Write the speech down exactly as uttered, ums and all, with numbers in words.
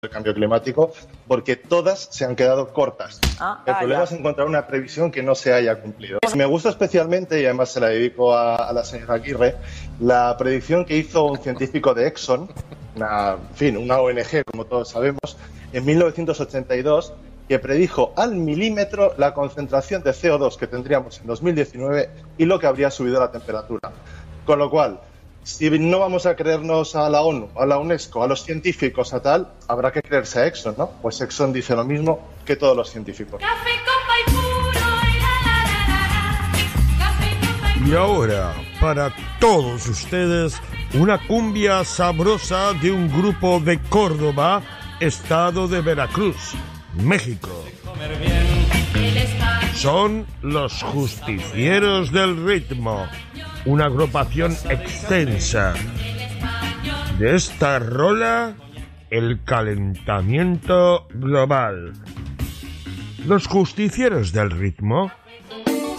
del cambio climático, porque todas se han quedado cortas. Ah, el ah, problema ya. es encontrar una previsión que no se haya cumplido. Me gusta especialmente, y además se la dedico a, a la señora Aguirre, la predicción que hizo un científico de Exxon, una, en fin, una O N G, como todos sabemos, en mil novecientos ochenta y dos, que predijo al milímetro la concentración de C O dos que tendríamos en dos mil diecinueve y lo que habría subido la temperatura. Con lo cual, si no vamos a creernos a la ONU, a la UNESCO, a los científicos, a tal, habrá que creerse a Exxon, ¿no? Pues Exxon dice lo mismo que todos los científicos. Café, copa y puro, y la, la, la, la, la. Café, copa y Y ahora, para todos ustedes, una cumbia sabrosa de un grupo de Córdoba, estado de Veracruz, México. el espacio. Son los Justicieros del Ritmo, una agrupación extensa. De esta rola, el calentamiento global. Los Justicieros del Ritmo.